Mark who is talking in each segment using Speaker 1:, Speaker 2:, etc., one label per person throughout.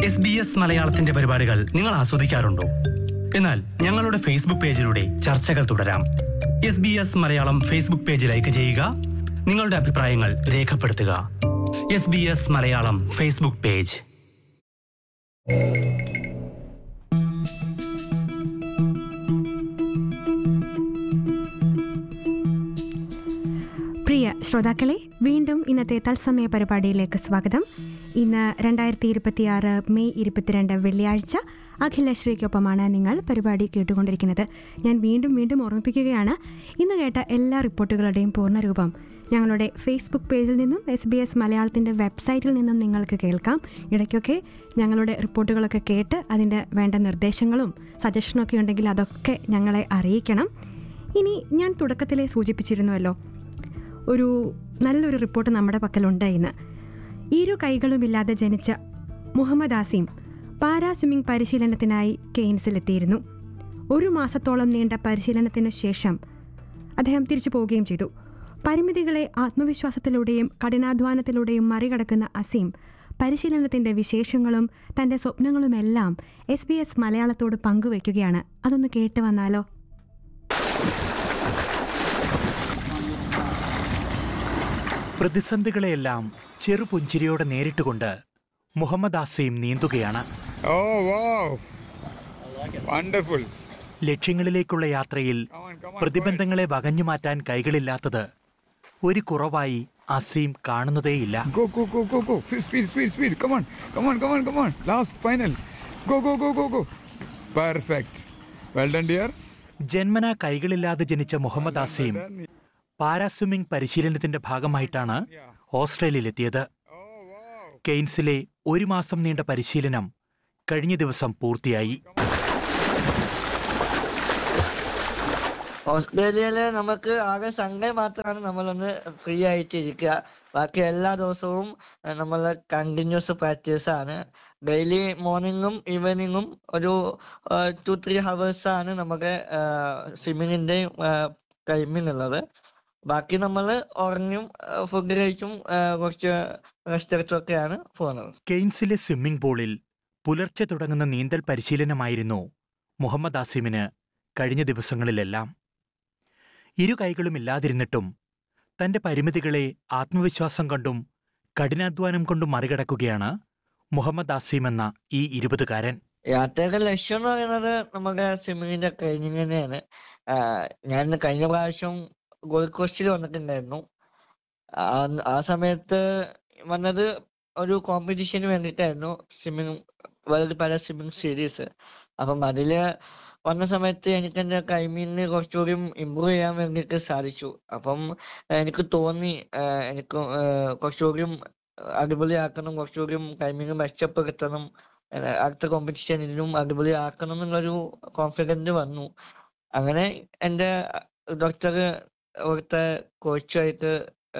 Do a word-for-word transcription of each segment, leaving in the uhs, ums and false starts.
Speaker 1: S B S മലയാളത്തിന്റെ പരിപാടികൾ നിങ്ങൾ ആസ്വദിക്കാറുണ്ടോ? എന്നാൽ ഞങ്ങളുടെ ഫേസ്ബുക്ക് പേജിലൂടെ ചർച്ചകൾ തുടരാം. S B S Malayalam Facebook page like ചെയ്യുക, നിങ്ങളുടെ അഭിപ്രായങ്ങൾ രേഖപ്പെടുത്തുക. S B S Malayalam Facebook page.
Speaker 2: പ്രിയ ശ്രോതാക്കളെ, വീണ്ടും ഇന്നത്തെ തത്സമയ പരിപാടിയിലേക്ക് സ്വാഗതം. ഇന്ന് രണ്ടായിരത്തി ഇരുപത്തിയാറ് മെയ് ഇരുപത്തിരണ്ട് വെള്ളിയാഴ്ച. അഖിലശ്രീക്കൊപ്പമാണ് നിങ്ങൾ പരിപാടി കേട്ടുകൊണ്ടിരിക്കുന്നത്. ഞാൻ വീണ്ടും വീണ്ടും ഓർമ്മിപ്പിക്കുകയാണ്, ഇന്ന് കേട്ട എല്ലാ റിപ്പോർട്ടുകളുടെയും പൂർണ്ണരൂപം ഞങ്ങളുടെ ഫേസ്ബുക്ക് പേജിൽ നിന്നും എസ് ബി എസ് മലയാളത്തിൻ്റെ വെബ്സൈറ്റിൽ നിന്നും നിങ്ങൾക്ക് കേൾക്കാം. ഇടയ്ക്കൊക്കെ ഞങ്ങളുടെ റിപ്പോർട്ടുകളൊക്കെ കേട്ട് അതിൻ്റെ വേണ്ട നിർദ്ദേശങ്ങളും സജഷനൊക്കെ ഉണ്ടെങ്കിൽ അതൊക്കെ ഞങ്ങളെ അറിയിക്കണം. ഇനി ഞാൻ തുടക്കത്തിലെ സൂചിപ്പിച്ചിരുന്നുവല്ലോ, ഒരു നല്ലൊരു റിപ്പോർട്ട് നമ്മുടെ പക്കലുണ്ട് ഇന്ന്. ഇരു കൈകളുമില്ലാതെ ജനിച്ച മുഹമ്മദ് ആസിം പാരാ സ്വിമ്മിംഗ് പരിശീലനത്തിനായി കെയ്ൻസിലെത്തിയിരുന്നു. ഒരു മാസത്തോളം നീണ്ട പരിശീലനത്തിനു ശേഷം അദ്ദേഹം തിരിച്ചു പോവുകയും ചെയ്തു. പരിമിതികളെ ആത്മവിശ്വാസത്തിലൂടെയും കഠിനാധ്വാനത്തിലൂടെയും മറികടക്കുന്ന അസീം പരിശീലനത്തിൻ്റെ വിശേഷങ്ങളും തൻ്റെ സ്വപ്നങ്ങളുമെല്ലാം എസ് ബി എസ് മലയാളത്തോട് പങ്കുവയ്ക്കുകയാണ്. അതൊന്ന് കേട്ട് വന്നാലോ?
Speaker 3: പ്രതിസന്ധികളെയെല്ലാം ചെറുപുഞ്ചിരിയോടെ നേരിട്ടുകൊണ്ട് മുഹമ്മദ് ആസിം നീന്തുകയാണ്. ലക്ഷ്യങ്ങളിലേക്കുള്ള യാത്രയിൽ പ്രതിബന്ധങ്ങളെ വകഞ്ഞുമാറ്റാൻ കൈകളില്ലാത്തത് ഒരു കുറവായി അസീം കാണുന്നതേയില്ല. ജന്മനാ കൈകളില്ലാതെ ജനിച്ച മുഹമ്മദ് ആസിം പാരാസ്വിമ്മിംഗ് പരിശീലനത്തിന്റെ ഭാഗമായിട്ടാണ് ഓസ്ട്രേലിയയിലെത്തിയത്. കെയ്ൻസിലെ ഒരു മാസം നീണ്ട പരിശീലനം കഴിഞ്ഞ ദിവസം പൂർത്തിയായി.
Speaker 4: ഓസ്ട്രേലിയയില് നമുക്ക് ആകെ സൺഡേ മാത്രമാണ് നമ്മളൊന്ന് ഫ്രീ ആയിട്ട് ഇരിക്കുക. ബാക്കി എല്ലാ ദിവസവും നമ്മൾ കണ്ടിന്യൂസ് പ്രാക്ടീസ് ആണ്. ഡെയിലി മോർണിംഗും ഈവനിങ്ങും ഒരു ടു ത്രീ ഹവേഴ്സ് ആണ് നമ്മുടെ സ്വിമ്മിങ്ങിന്റെ ടൈമിംഗ് ഉള്ളത്. ബാക്കി നമ്മൾ ഉറങ്ങും, ഫുഡ് കഴിക്കും, കുറച്ച് റെസ്റ്റ് എടുത്തൊക്കെയാണ് പോകുന്നത്.
Speaker 3: കെയ്ൻസിലെ സ്വിമ്മിംഗ് പൂളിൽ പുലർച്ചെ തുടങ്ങുന്ന നീന്തൽ പരിശീലനമായിരുന്നു മുഹമ്മദ് ആസിമിന് കഴിഞ്ഞ ദിവസങ്ങളിലെല്ലാം. ഇരു കൈകളും ഇല്ലാതിരുന്നിട്ടും തന്റെ പരിമിതികളെ ആത്മവിശ്വാസം കൊണ്ടും കഠിനാധ്വാനം കൊണ്ടും മറികടക്കുകയാണ് മുഹമ്മദ് ആസിം എന്ന ഈ ഇരുപതുകാരൻ.
Speaker 4: യാത്രയുടെ ലക്ഷ്യം എന്ന് പറയുന്നത് നമ്മുടെ സ്വിമ്മിങ്ങിന്റെ ട്രെയിനിങ് തന്നെയാണ്. ഞാൻ കഴിഞ്ഞ പ്രാവശ്യം ഗോൾഡ് കോസ്റ്റിൽ വന്നിട്ടുണ്ടായിരുന്നു. ആ സമയത്ത് വന്നത് ഒരു കോമ്പറ്റീഷന് വേണ്ടിയിട്ടായിരുന്നു, swimming world para swimming series. അപ്പം അതില് വന്ന സമയത്ത് എനിക്ക് എൻ്റെ ടൈമിങ്ങിന് കുറച്ചുകൂടി ഇമ്പ്രൂവ് ചെയ്യാൻ വേണ്ടിയിട്ട് സാധിച്ചു. അപ്പം എനിക്ക് തോന്നി എനിക്ക് കുറച്ചുകൂടി അടിപൊളിയാക്കണം, കുറച്ചുകൂടി ടൈമിങ് മെച്ചപ്പെടുത്തണം, അടുത്ത കോമ്പറ്റീഷനിലും അടിപൊളി ആക്കണം എന്നുള്ളൊരു കോൺഫിഡൻസ് വന്നു. അങ്ങനെ എൻ്റെ ഡോക്ടർ അവിടുത്തെ കോച്ചുമായിട്ട്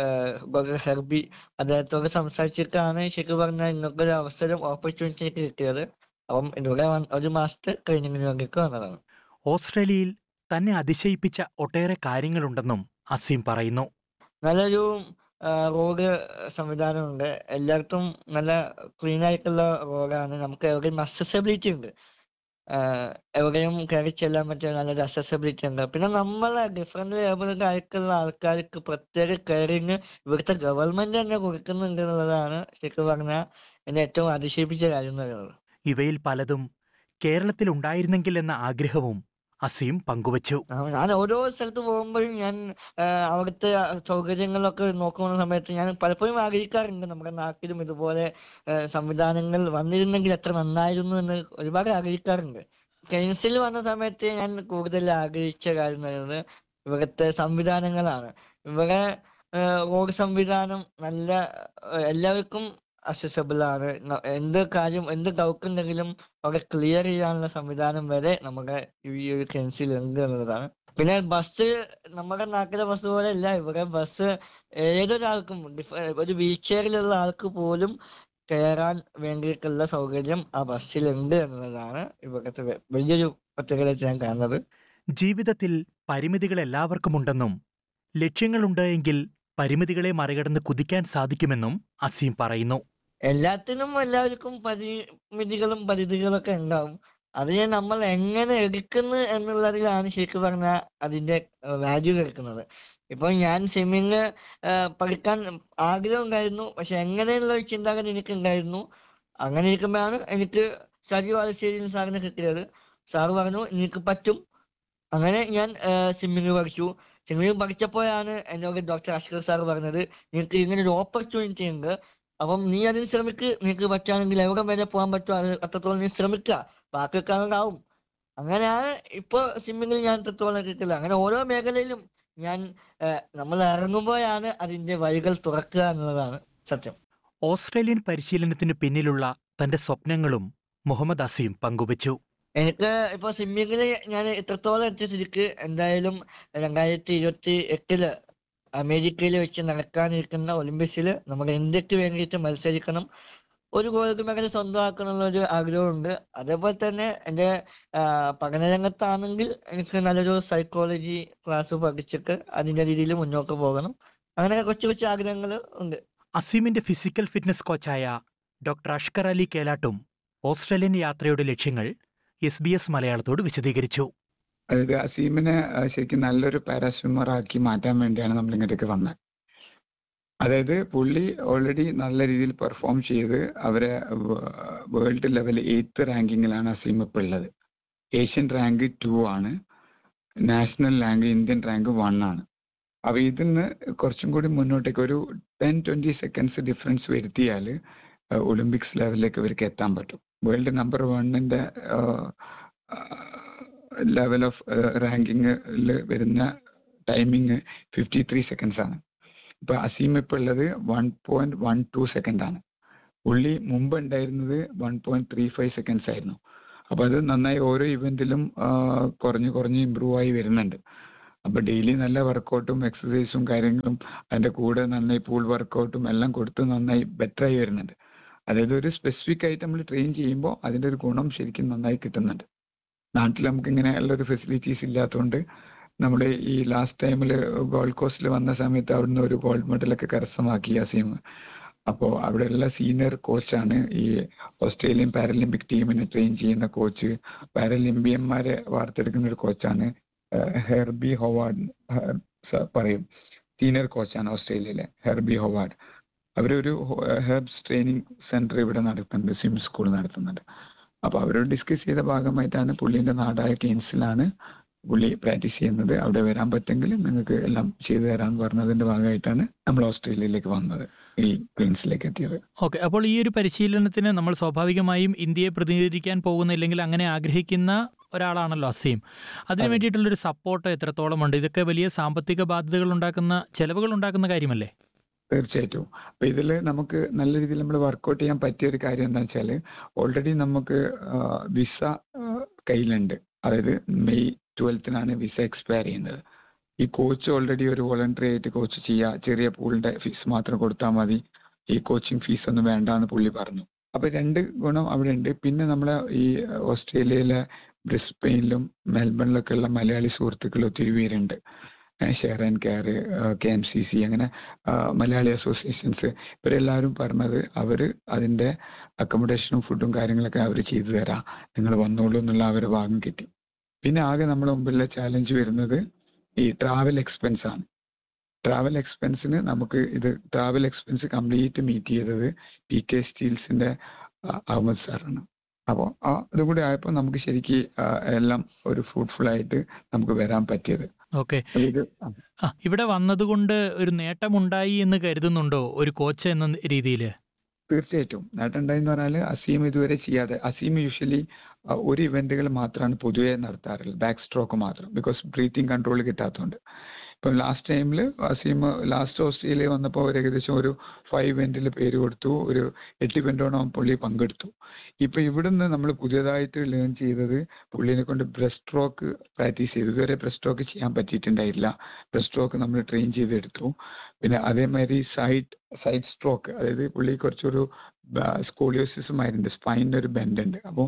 Speaker 4: ഹെർബി അദ്ദേഹത്തോട് സംസാരിച്ചിട്ടാണ് ശരിക്കും പറഞ്ഞാൽ ഇങ്ങനൊരു അവസരം ഓപ്പർച്യൂണിറ്റി എനിക്ക് കിട്ടിയത്. അപ്പം ഇതിലൂടെ ഒരു മാസത്തെ ട്രെയിനിങ്ങിന് വേണ്ടിയിട്ട് വന്നതാണ്.
Speaker 3: ഓസ്ട്രേലിയയിൽ തന്നെ അതിശയിപ്പിച്ച ഒട്ടേറെ കാര്യങ്ങളുണ്ടെന്നും അസീം പറയുന്നു.
Speaker 4: നല്ലൊരു റോഡ് സംവിധാനമുണ്ട്, എല്ലായിടത്തും നല്ല ക്ലീൻ ആയിട്ടുള്ള റോഡാണ്. നമുക്ക് എവിടെയും അക്സസിബിലിറ്റി ഉണ്ട്, എവിടെയും കയറി ചെല്ലാൻ പറ്റിയ നല്ലൊരു അക്സസിബിലിറ്റി ഉണ്ട്. പിന്നെ നമ്മളെ ഡിഫറെന്റ് ലേബിളുടെ ആയിട്ടുള്ള ആൾക്കാർക്ക് പ്രത്യേക കെയറിങ് ഇവിടുത്തെ ഗവൺമെന്റ് തന്നെ കൊടുക്കുന്നുണ്ട് എന്നുള്ളതാണ് ശരിക്കും പറഞ്ഞാൽ എന്നെ ഏറ്റവും അതിശയിപ്പിച്ച കാര്യം എന്ന് പറയുന്നത്.
Speaker 3: ഇവയിൽ പലതും കേരളത്തിൽ ഉണ്ടായിരുന്നെങ്കിൽ എന്ന ആഗ്രഹവും അസീം പങ്കുവച്ചു.
Speaker 4: ഞാൻ ഓരോ സ്ഥലത്ത് പോകുമ്പോഴും ഞാൻ അവിടുത്തെ സൗകര്യങ്ങളൊക്കെ നോക്കുന്ന സമയത്ത് ഞാൻ പലപ്പോഴും ആഗ്രഹിക്കാറുണ്ട് നമ്മുടെ നാട്ടിലും ഇതുപോലെ സംവിധാനങ്ങൾ വന്നിരുന്നെങ്കിൽ എത്ര നന്നായിരുന്നു എന്ന് ഒരുപാട് ആഗ്രഹിക്കാറുണ്ട്. കെയ്ൻസിൽ വന്ന സമയത്ത് ഞാൻ കൂടുതൽ ആഗ്രഹിച്ച കാര്യം പറയുന്നത് ഇവിടുത്തെ സംവിധാനങ്ങളാണ്. ഇവിടെ റോഡ് സംവിധാനം നല്ല എല്ലാവർക്കും അക്സസിബിൾ ആണ്. എന്ത് കാര്യം എന്ത് ഡൗട്ട് ഉണ്ടെങ്കിലും അവിടെ ക്ലിയർ ചെയ്യാനുള്ള സംവിധാനം വരെ നമ്മുടെ ഈ ഒരു കെയ്ൻസിൽ ഉണ്ട് എന്നുള്ളതാണ്. പിന്നെ ബസ് നമ്മുടെ നാട്ടിലെ ബസ് പോലെ അല്ല, ഇവിടെ ബസ് ഏതൊരാൾക്കും ഒരു വീൽ ചെയറിലുള്ള ആൾക്ക് പോലും കയറാൻ വേണ്ടിയിട്ടുള്ള സൗകര്യം ആ ബസ്സിലുണ്ട് എന്നുള്ളതാണ് ഇവിടുത്തെ വലിയൊരു പ്രത്യേകത ഞാൻ കാണുന്നത്.
Speaker 3: ജീവിതത്തിൽ പരിമിതികൾ എല്ലാവർക്കും ഉണ്ടെന്നും ലക്ഷ്യങ്ങളുണ്ട് എങ്കിൽ പരിമിതികളെ മറികടന്ന് കുതിക്കാൻ സാധിക്കുമെന്നും അസീം പറയുന്നു.
Speaker 4: എല്ലാത്തിനും എല്ലാവർക്കും പരിമിതികളും പരിധികളൊക്കെ ഉണ്ടാവും. അതിനെ നമ്മൾ എങ്ങനെ എടുക്കുന്നു എന്നുള്ളതിലാണ് ശരിക്കും പറഞ്ഞാൽ അതിന്റെ വാല്യൂ കിടക്കുന്നത്. ഇപ്പൊ ഞാൻ സ്വിമ്മിങ് പഠിക്കാൻ ആഗ്രഹം ഉണ്ടായിരുന്നു, പക്ഷെ എങ്ങനെയുള്ള ഒരു ചിന്താഗതി എനിക്ക് ഉണ്ടായിരുന്നു. അങ്ങനെ ഇരിക്കുമ്പോഴാണ് എനിക്ക് സജീവ് ആലശ്ശേരി സാറിനെ കിട്ടിയത്. സാറ് പറഞ്ഞു നിനക്ക് പറ്റും. അങ്ങനെ ഞാൻ സ്വിമ്മിങ് പഠിച്ചു. സ്വിമ്മിങ് പഠിച്ചപ്പോഴാണ് എന്നോട് ഡോക്ടർ അഷ്കർ സാർ പറഞ്ഞത്, നിനക്ക് ഇങ്ങനെ ഒരു ഓപ്പർച്യൂണിറ്റി ഉണ്ട്, അപ്പം നീ അതിന് ശ്രമിക്ക്, നിനക്ക് പറ്റുകയാണെങ്കിൽ എവിടെ വരെ പോകാൻ പറ്റുമോ അത് അത്രത്തോളം നീ ശ്രമിക്കുക, ബാക്കിയൊക്കെ അങ്ങാവും. അങ്ങനെയാണ് ഇപ്പൊ സ്വിമ്മിങ്ങിൽ ഞാൻ എത്രത്തോളം കിട്ടില്ല. അങ്ങനെ ഓരോ മേഖലയിലും ഞാൻ നമ്മൾ ഇറങ്ങുമ്പോഴാണ് അതിന്റെ വഴികൾ തുറക്കുക എന്നുള്ളതാണ് സത്യം.
Speaker 3: ഓസ്ട്രേലിയൻ പരിശീലനത്തിന് പിന്നിലുള്ള തന്റെ സ്വപ്നങ്ങളും മുഹമ്മദ് അസീം പങ്കുവച്ചു.
Speaker 4: എനിക്ക് ഇപ്പൊ സ്വിമ്മിങ്ങിൽ ഞാൻ ഇത്രത്തോളം എത്തിയ സ്ഥിതിക്ക് എന്തായാലും രണ്ടായിരത്തി ഇരുപത്തി എട്ടില് അമേരിക്കയിൽ വെച്ച് നടക്കാനിരിക്കുന്ന ഒളിമ്പിക്സിൽ നമ്മുടെ ഇന്ത്യക്ക് വേണ്ടിയിട്ട് മത്സരിക്കണം, ഒരു ഗോൾഡ് മെഡൽ സ്വന്തമാക്കാനുള്ള ഒരു ആഗ്രഹമുണ്ട്. അതേപോലെ തന്നെ എൻ്റെ പഠനരംഗത്താണെങ്കിൽ എനിക്ക് നല്ലൊരു സൈക്കോളജി ക്ലാസ് പഠിച്ചിട്ട് അതിൻ്റെ രീതിയിൽ മുന്നോട്ട് പോകണം. അങ്ങനെ കൊച്ചു കൊച്ചു ആഗ്രഹങ്ങൾ ഉണ്ട്.
Speaker 3: അസീമിന്റെ physical fitness കോച്ചായ doctor Ashkar Ali കേലാട്ടും Australian യാത്രയുടെ ലക്ഷ്യങ്ങൾ എസ് ബി എസ് മലയാളത്തോട് വിശദീകരിച്ചു.
Speaker 5: അതായത് അസീമിനെ ശരിക്കും നല്ലൊരു പാരാസ്വിമ്മർ ആക്കി മാറ്റാൻ വേണ്ടിയാണ് നമ്മൾ ഇങ്ങോട്ടേക്ക് വന്നത്. അതായത് പുള്ളി ഓൾറെഡി നല്ല രീതിയിൽ പെർഫോം ചെയ്ത് അവരെ വേൾഡ് ലെവൽ എയ്ത്ത് റാങ്കിങ്ങിലാണ് അസീം ഇപ്പോൾ ഉള്ളത്. ഏഷ്യൻ റാങ്ക് ടു ആണ്, national rank Indian rank one ആണ്. അപ്പൊ ഇതിന്ന് കുറച്ചും കൂടി മുന്നോട്ടേക്ക് ഒരു ടെൻ ട്വന്റി സെക്കൻഡ്സ് ഡിഫറൻസ് വരുത്തിയാൽ ഒളിമ്പിക്സ് ലെവലിലേക്ക് ഇവർക്ക് എത്താൻ പറ്റും. വേൾഡ് നമ്പർ വണ്ണിന്റെ ലെവൽ ഓഫ് റാങ്കിങ്ങിൽ വരുന്ന ടൈമിങ് ഫിഫ്റ്റി ത്രീ സെക്കൻഡ്സ് ആണ്. ഇപ്പൊ അസീം ഇപ്പൊ ഉള്ളത് one point one two second ആണ്. പുള്ളി മുമ്പ് ഉണ്ടായിരുന്നത് one point three five seconds ആയിരുന്നു. അപ്പൊ അത് നന്നായി ഓരോ ഇവന്റിലും കുറഞ്ഞു കുറഞ്ഞ് ഇമ്പ്രൂവ് ആയി വരുന്നുണ്ട്. അപ്പൊ ഡെയിലി നല്ല വർക്കൗട്ടും എക്സസൈസും കാര്യങ്ങളും അതിന്റെ കൂടെ നന്നായി പൂൾ വർക്കൗട്ടും എല്ലാം കൊടുത്ത് നന്നായി ബെറ്റർ ആയി വരുന്നുണ്ട്. അതായത് ഒരു സ്പെസിഫിക് ആയിട്ട് നമ്മൾ ട്രെയിൻ ചെയ്യുമ്പോൾ അതിന്റെ ഒരു ഗുണം ശരിക്കും നന്നായി കിട്ടുന്നുണ്ട്. നാട്ടിൽ നമുക്ക് ഇങ്ങനെയുള്ള ഒരു ഫെസിലിറ്റീസ് ഇല്ലാത്തതുകൊണ്ട് നമ്മൾ ഈ ലാസ്റ്റ് ടൈമിൽ ഗോൾഡ് കോസ്റ്റിൽ വന്ന സമയത്ത് അവിടുന്ന് ഒരു ഗോൾഡ് മെഡലൊക്കെ കരസ്ഥമാക്കി അസീം. അപ്പോൾ അവിടെയുള്ള സീനിയർ കോച്ചാണ് ഈ ഓസ്ട്രേലിയൻ പാരലിമ്പിക് ടീമിനെ ട്രെയിൻ ചെയ്യുന്ന കോച്ച്. പാരലിമ്പിയന്മാരെ വാർത്തെടുക്കുന്ന ഒരു കോച്ചാണ് ഹെർബി ഹൊവാർഡ് പറയും. സീനിയർ കോച്ചാണ് ഓസ്ട്രേലിയയിലെ ഹെർബി ഹൊവാർഡ്. അവരൊരു ഹെർബ്സ് ട്രെയിനിങ് സെന്റർ ഇവിടെ നടത്തുന്നുണ്ട്, സ്വിം സ്കൂൾ നടത്തുന്നുണ്ട്. അപ്പൊ അവരോട് ഡിസ്കസ് ചെയ്ത ഭാഗമായിട്ടാണ് പുള്ളിന്റെ നാടായ കെയ്ൻസിലാണ് പുള്ളി പ്രാക്ടീസ് ചെയ്യുന്നത്. അവിടെ വരാൻ പറ്റുമെങ്കിൽ നിങ്ങൾക്ക് എല്ലാം ചെയ്തു തരാമെന്ന് പറഞ്ഞതിന്റെ ഭാഗമായിട്ടാണ് നമ്മൾ ഓസ്ട്രേലിയയിലേക്ക് വന്നത്, ഈ കെയ്ൻസിലേക്ക് എത്തിയത്.
Speaker 6: ഓക്കെ, അപ്പോൾ ഈ ഒരു പരിശീലനത്തിന് നമ്മൾ സ്വാഭാവികമായും ഇന്ത്യയെ പ്രതിനിധീകരിക്കാൻ പോകുന്നില്ലെങ്കിൽ അങ്ങനെ ആഗ്രഹിക്കുന്ന ഒരാളാണല്ലോ അസീം. അതിനു വേണ്ടിയിട്ടുള്ളൊരു സപ്പോർട്ട് എത്രത്തോളം ഉണ്ട്? ഇതൊക്കെ വലിയ സാമ്പത്തിക ബാധ്യതകൾ ഉണ്ടാക്കുന്ന, ചെലവുകൾ ഉണ്ടാക്കുന്ന കാര്യമല്ലേ?
Speaker 5: തീർച്ചയായിട്ടും. അപ്പൊ ഇതിൽ നമുക്ക് നല്ല രീതിയിൽ നമ്മൾ വർക്കൗട്ട് ചെയ്യാൻ പറ്റിയ ഒരു കാര്യം എന്താ വെച്ചാൽ, ഓൾറെഡി നമുക്ക് വിസ കയ്യിലുണ്ട്. അതായത് മെയ് ട്വൽത്തിനാണ് വിസ എക്സ്പയർ ചെയ്യുന്നത്. ഈ കോച്ച് ഓൾറെഡി ഒരു വോളണ്ടറി ആയിട്ട് കോച്ച് ചെയ്യുക, ചെറിയ പൂളിന്റെ ഫീസ് മാത്രം കൊടുത്താൽ മതി, ഈ കോച്ചിങ് ഫീസ് ഒന്നും വേണ്ടാന്ന് പുള്ളി പറഞ്ഞു. അപ്പൊ രണ്ട് ഗുണം അവിടെ ഉണ്ട്. പിന്നെ നമ്മളെ ഈ ഓസ്ട്രേലിയയിലെ ബ്രിസ്ബെയിനിലും മെൽബണിലൊക്കെ ഉള്ള മലയാളി സുഹൃത്തുക്കൾ ഒത്തിരി പേരുണ്ട്. Share and care, K M C C, അങ്ങനെ മലയാളി അസോസിയേഷൻസ്, ഇവരെല്ലാവരും പറഞ്ഞത് അവർ അതിൻ്റെ അക്കോമഡേഷനും ഫുഡും കാര്യങ്ങളൊക്കെ അവർ ചെയ്തു തരാം, നിങ്ങൾ വന്നോളൂ എന്നുള്ള അവരുടെ ഭാഗം കിട്ടി. പിന്നെ ആകെ നമ്മുടെ മുമ്പിലുള്ള ചാലഞ്ച് വരുന്നത് ഈ ട്രാവൽ എക്സ്പെൻസ് ആണ്. ട്രാവൽ എക്സ്പെൻസിന് നമുക്ക് ഇത് ട്രാവൽ എക്സ്പെൻസ് കംപ്ലീറ്റ് മീറ്റ് ചെയ്തത് പി കെ സ്റ്റീൽസിന്റെ അഹമ്മദ് സാറാണ്. അപ്പോൾ ആ ഇതും കൂടി ആയപ്പോൾ നമുക്ക് ശരിക്കും എല്ലാം ഒരു ഫ്രൂട്ട്ഫുൾ ആയിട്ട് നമുക്ക് വരാൻ പറ്റിയത്.
Speaker 6: ഓക്കെ, ഇവിടെ വന്നതുകൊണ്ട് ഒരു നേട്ടമുണ്ടായി എന്ന് കരുതുന്നുണ്ടോ ഒരു കോച്ച് എന്ന രീതിയിൽ?
Speaker 5: തീർച്ചയായിട്ടും നേട്ടമുണ്ടായെന്ന് പറഞ്ഞാൽ അസീം ഇതുവരെ ചെയ്യാതെ, അസീം യൂഷ്വലി ഒരു ഇവന്റുകൾ മാത്രമാണ് പൊതുവെ നടത്താറുള്ളത്, ബാക്ക് സ്ട്രോക്ക് മാത്രം, ബിക്കോസ് ബ്രീത്തിങ് കൺട്രോൾ കിട്ടാത്തതുകൊണ്ട്. ഇപ്പം ലാസ്റ്റ് ടൈമിൽ അസീം ലാസ്റ്റ് ഓസ്ട്രേലിയ വന്നപ്പോൾ ഒരു ഏകദേശം ഒരു ഫൈവ് ഇവന്റിൽ പേര് കൊടുത്തു, ഒരു എട്ട് ഇവന്റോളം പുള്ളി പങ്കെടുത്തു. ഇപ്പൊ ഇവിടുന്ന് നമ്മൾ പുതിയതായിട്ട് ലേൺ ചെയ്തത് പുള്ളിനെ കൊണ്ട് ബ്രസ്റ്റ് സ്ട്രോക്ക് പ്രാക്ടീസ് ചെയ്തു. ഇതുവരെ ബ്രസ്റ്റ് സ്ട്രോക്ക് ചെയ്യാൻ പറ്റിയിട്ടുണ്ടായില്ല. ബ്രസ്റ്റ് സ്ട്രോക്ക് നമ്മൾ ട്രെയിൻ ചെയ്തെടുത്തു. പിന്നെ അതേമാതിരി സൈഡ് സൈഡ് സ്ട്രോക്ക്, അതായത് പുള്ളി കുറച്ചൊരു സ്കോളിയോസിസും ആയിട്ടുണ്ട്, സ്പൈനിന് ഒരു ബെൻഡ് ഉണ്ട്. അപ്പോൾ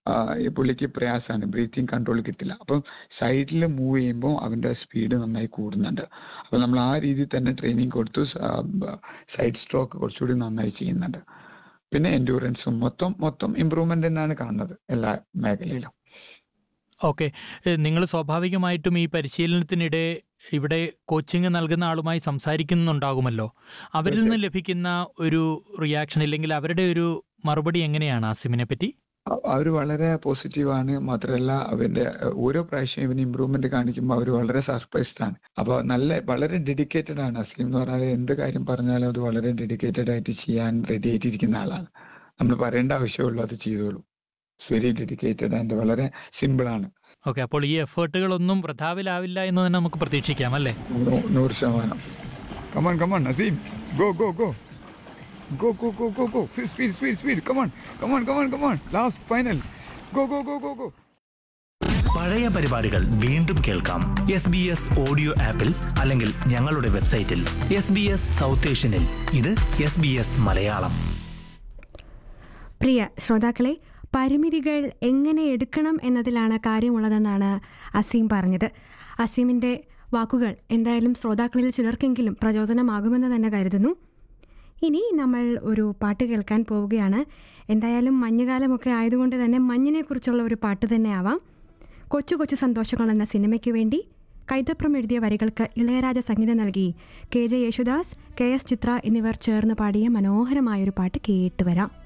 Speaker 5: ഈ പുള്ളിക്ക് പ്രയാസമാണ്, ബ്രീത്തിങ് കൺട്രോൾ കിട്ടില്ല. അപ്പം സൈഡിൽ മൂവ് ചെയ്യുമ്പോൾ അവൻ്റെ സ്പീഡ് നന്നായി കൂടുന്നുണ്ട്. അപ്പോൾ നമ്മൾ ആ രീതിയിൽ തന്നെ ട്രെയിനിങ് കൊടുത്തു, സൈഡ് സ്ട്രോക്ക് കുറച്ചുകൂടി നന്നായി ചെയ്യുന്നുണ്ട്. പിന്നെ എൻഡ്യൂറൻസും മൊത്തം മൊത്തം ഇമ്പ്രൂവ്മെന്റ് തന്നെയാണ് കാണുന്നത് എല്ലാ മേഖലയിലും.
Speaker 6: ഓക്കെ, നിങ്ങൾ സ്വാഭാവികമായിട്ടും ഈ പരിശീലനത്തിനിടെ ഇവിടെ കോച്ചിങ് നൽകുന്ന ആളുമായി സംസാരിക്കുന്നുണ്ടാകുമല്ലോ. അവരിൽ നിന്ന് ലഭിക്കുന്ന ഒരു റിയാക്ഷൻ അല്ലെങ്കിൽ അവരുടെ ഒരു മറുപടി എങ്ങനെയാണ് ആസിമിനെ പറ്റി?
Speaker 5: അവർ വളരെ പോസിറ്റീവാണ്. മാത്രമല്ല അവന്റെ ഓരോ പ്രാവശ്യം ഇവന് ഇമ്പ്രൂവ്മെന്റ് കാണിക്കുമ്പോൾ അവർ വളരെ സർപ്രൈസ്ഡ് ആണ്. അപ്പോൾ നല്ല വളരെ ഡെഡിക്കേറ്റഡ് ആണ് അസീം എന്ന് പറഞ്ഞാൽ. എന്ത് കാര്യം പറഞ്ഞാലും അത് വളരെ ഡെഡിക്കേറ്റഡ് ആയിട്ട് ചെയ്യാൻ റെഡി ആയിട്ടിരിക്കുന്ന ആളാണ്. നമ്മൾ പറയേണ്ട ആവശ്യമുള്ളൂ, അത് ചെയ്തോളൂ. ഇറ്റ്സ് വെരി ഡെഡിക്കേറ്റഡ് ആൻഡ് വളരെ സിമ്പിൾ ആണ്.
Speaker 6: ഓക്കെ, അപ്പോൾ ഈ എഫേർട്ടുകളൊന്നും വൃഥാവിലാവില്ല എന്ന് തന്നെ നമുക്ക് പ്രതീക്ഷിക്കാം അല്ലേ?
Speaker 5: നൂ- നൂറ് ശതമാനം.
Speaker 7: Come on, come on, Asim. Go, go, go. Go, go, go, go, go. Speed, speed, speed. Come on, come on, come on, come on. Last, final. Go, go, go, go, go.
Speaker 1: പഴയ പരിപാടികൾ വീണ്ടും കേൾക്കാം S B S audio ആപ്പിൽ അല്ലെങ്കിൽ ഞങ്ങളുടെ വെബ്സൈറ്റിൽ. S B S south ഏഷ്യനിൽ ഇത് S B S Malayalam.
Speaker 2: പ്രിയ ശ്രോതാക്കളെ, പരിമിതികൾ എങ്ങനെ എടുക്കണം എന്നതിലാണ് കാര്യമുള്ളതെന്നാണ് അസീം പറഞ്ഞത്. അസീമിൻ്റെ വാക്കുകൾ എന്തായാലും ശ്രോതാക്കളിൽ ചിലർക്കെങ്കിലും പ്രചോദനമാകുമെന്ന് തന്നെ കരുതുന്നു. ഇനി നമ്മൾ ഒരു പാട്ട് കേൾക്കാൻ പോവുകയാണ്. എന്തായാലും മഞ്ഞുകാലമൊക്കെ ആയതുകൊണ്ട് തന്നെ മഞ്ഞിനെക്കുറിച്ചുള്ള ഒരു പാട്ട് തന്നെ ആവാം. കൊച്ചു കൊച്ചു സന്തോഷങ്ങൾ എന്ന സിനിമയ്ക്ക് വേണ്ടി കൈതപ്രം എഴുതിയ വരികൾക്ക് ഇളയരാജ സംഗീതം നൽകി K J Yesudas, K S ചിത്ര എന്നിവർ ചേർന്ന് പാടിയ മനോഹരമായൊരു പാട്ട് കേട്ടുവരാം.